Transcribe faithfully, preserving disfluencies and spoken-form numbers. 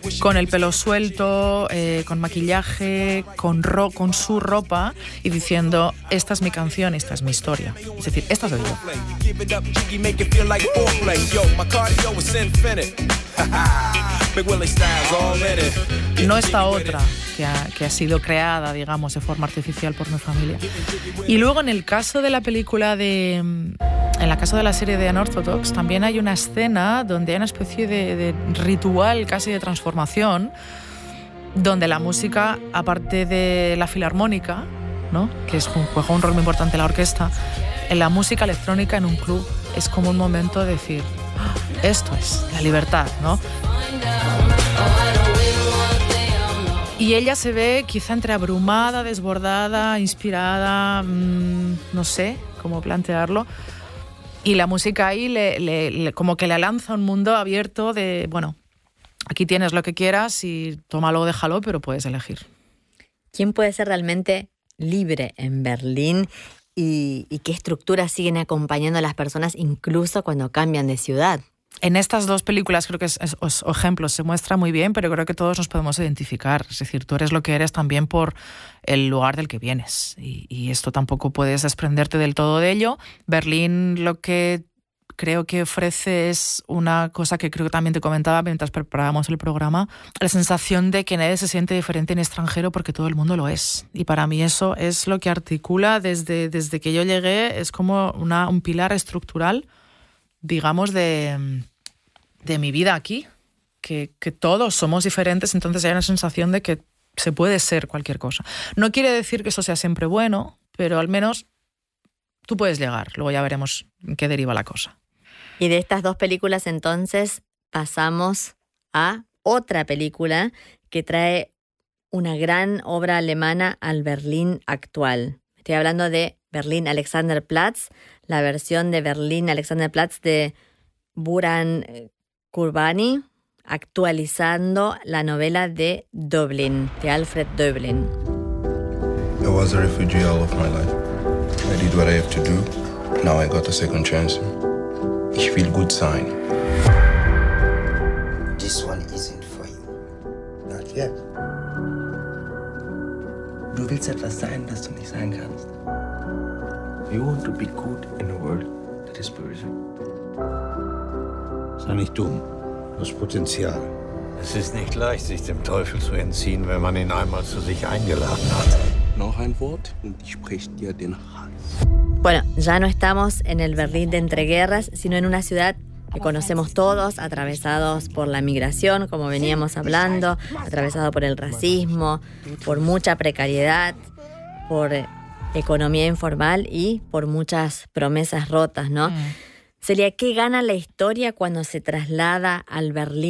con el pelo suelto, eh, con maquillaje, con, ro- con su ropa y diciendo, esta es mi canción, esta es mi historia. Es decir, esta soy yo. No esta otra que ha, que ha sido creada, digamos, de forma artificial por mi familia. Y luego en el caso de la película de... En la caso de la serie de Unorthodox también hay una escena donde hay una especie de, de ritual casi de transformación, donde la música, aparte de la filarmónica, ¿no?, que es un, juega un rol muy importante en la orquesta, en la música electrónica en un club es como un momento de decir, ¡ah! Esto es la libertad, ¿no? Y ella se ve quizá entre abrumada, desbordada, inspirada, mmm, no sé cómo plantearlo. Y la música ahí le, le, le, como que le lanza a un mundo abierto de, bueno, aquí tienes lo que quieras y tómalo o déjalo, pero puedes elegir. ¿Quién puede ser realmente libre en Berlín? ¿Y, y qué estructuras siguen acompañando a las personas incluso cuando cambian de ciudad? En estas dos películas creo que es, es, es, ejemplos se muestra muy bien, pero creo que todos nos podemos identificar. Es decir, tú eres lo que eres también por el lugar del que vienes. Y, y esto tampoco puedes desprenderte del todo de ello. Berlín lo que creo que ofrece es una cosa que creo que también te comentaba mientras preparábamos el programa, la sensación de que nadie se siente diferente en extranjero porque todo el mundo lo es. Y para mí eso es lo que articula desde, desde que yo llegué, es como una, un pilar estructural, digamos, de, de mi vida aquí, que, que todos somos diferentes, entonces hay una sensación de que se puede ser cualquier cosa. No quiere decir que eso sea siempre bueno, pero al menos tú puedes llegar, luego ya veremos en qué deriva la cosa. Y de estas dos películas entonces pasamos a otra película que trae una gran obra alemana al Berlín actual. Estoy hablando de Berlin Alexanderplatz, la versión de Berlin Alexanderplatz de Buran Kurbani, actualizando la novela de Döblin, de Alfred Döblin. I was a refugee all of my life. I did what I have to do. Now I got a second chance. Ich will gut sein. This one isn't for you. Not yet. Du willst etwas sein, das du nicht sein kannst. You want to be good in a world that is böse. Sei nicht dumm. Du hast Potenzial. Es ist nicht leicht, sich dem Teufel zu entziehen, wenn man ihn einmal zu sich eingeladen hat. Noch ein Wort und ich sprich dir den Hals. Bueno, ya no estamos en el Berlín de entreguerras, sino en una ciudad que conocemos todos, atravesados por la migración, como veníamos hablando, atravesado por el racismo, por mucha precariedad, por economía informal y por muchas promesas rotas, ¿no? Mm. Celia, ¿qué gana la historia cuando se traslada al Berlín